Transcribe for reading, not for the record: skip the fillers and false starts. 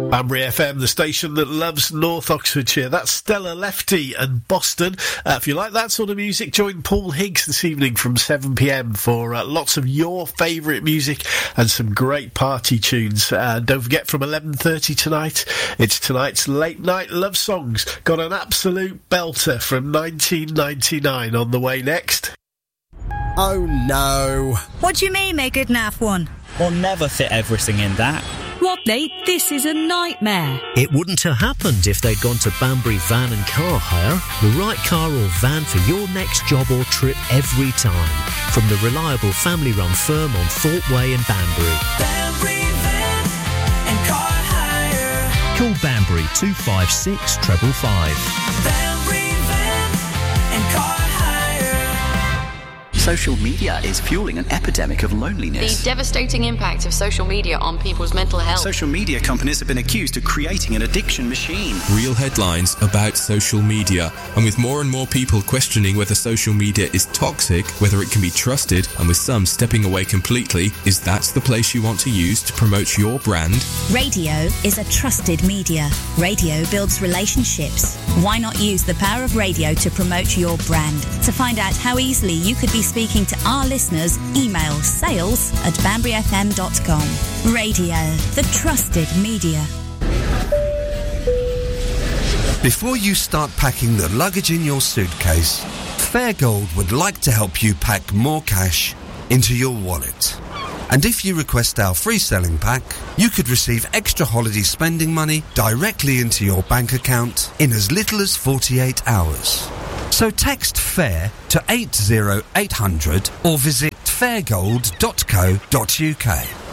Banbury FM, the station that loves North Oxfordshire. That's Stella Lefty and Boston. If you like that sort of music, join Paul Higgs this evening from 7pm for lots of your favourite music and some great party tunes. Don't forget, from 11:30 tonight, it's tonight's Late Night Love Songs. Got an absolute belter from 1999 on the way next. Oh no. What do you mean, make it naff one? We'll never fit everything in that. Rodney, this is a nightmare. It wouldn't have happened if they'd gone to Banbury Van and Car Hire, the right car or van for your next job or trip every time. From the reliable family-run firm on Thorpe Way in Banbury. Banbury Van and Car Hire. Call Banbury 256 555. Banbury Van and Car Hire. Social media is fueling an epidemic of loneliness. The devastating impact of social media on people's mental health. Social media companies have been accused of creating an addiction machine. Real headlines about social media. And with more and more people questioning whether social media is toxic, whether it can be trusted, and with some stepping away completely, is that the place you want to use to promote your brand? Radio is a trusted media. Radio builds relationships. Why not use the power of radio to promote your brand? To find out how easily you could be speaking to our listeners, email sales@banburyfm.com. Radio, the trusted media. Before you start packing the luggage in your suitcase, Fairgold would like to help you pack more cash into your wallet. And if you request our free selling pack, you could receive extra holiday spending money directly into your bank account in as little as 48 hours. So text FAIR to 80800 or visit fairgold.co.uk.